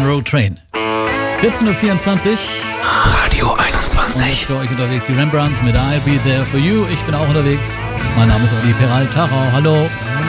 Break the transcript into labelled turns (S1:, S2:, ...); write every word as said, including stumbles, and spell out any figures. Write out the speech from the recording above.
S1: Road Train. vierzehn Uhr vierundzwanzig.
S2: Radio einundzwanzig.
S1: Für euch unterwegs die Rembrandts mit I'll Be There For You. Ich bin auch unterwegs. Mein Name ist Olli Peralta. Hallo.